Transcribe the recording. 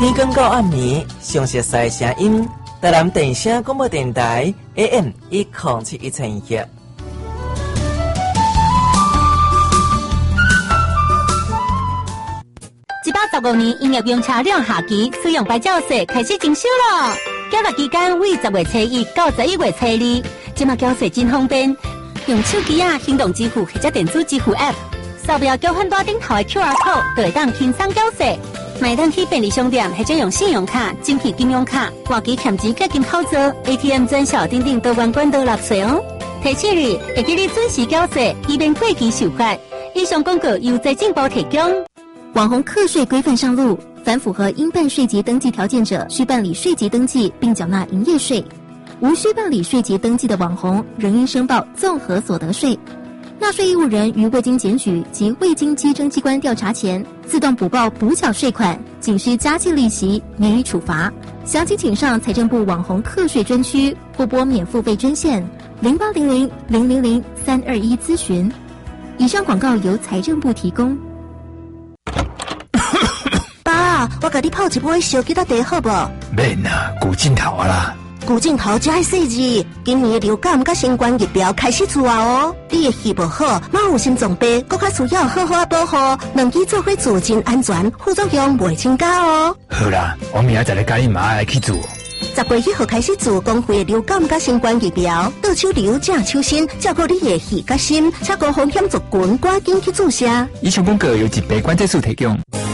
天光到暗暝，详细赛声音，台南电声广播电台 AM1071千赫。 115年营业用车辆下期使用牌照税开始征收了。缴纳期间为10月初1到11月初2，即马缴税真方便，用手机行动支付或者电子支付 App， 扫描缴款单顶头的 QR code， 就会当轻松缴税。买单去便利商店或者用信用卡、精品金融卡、活期欠钱结金口座、ATM 转销等等都关都纳税哦。提醒你，会记你准时缴税，以免过期受罚。以上广告由财政部提供。网红课税规范上路，凡符合应办税籍登记条件者，需办理税籍登记并缴纳营业税；无需办理税籍登记的网红，仍应申报综合所得税。纳税义务人于未经检举及未经稽征机关调查前，自动补报补缴税款，仅需加计利息，免予处罚。详情请上财政部网红课税专区或拨免付费专线0800-000-321咨询。以上广告由财政部提供。 爸，我甲你泡一杯烧鸡仔茶好无？ 免啦，古镜头啦。 古镜头才会细致，今年的流感甲新冠疫苗开始出啊哦！你的肺不好，猫有心脏病，搁较需要好好保护，两剂做伙做真安全，副作用袂增加哦。 好啦，我明仔载来甲你妈来去做。 10月1号开始做公费的流感甲新冠疫苗，倒手流正手心，照顾你的肺甲心，且高风险族群赶紧去注射。 以上广告由疾病管制署提供。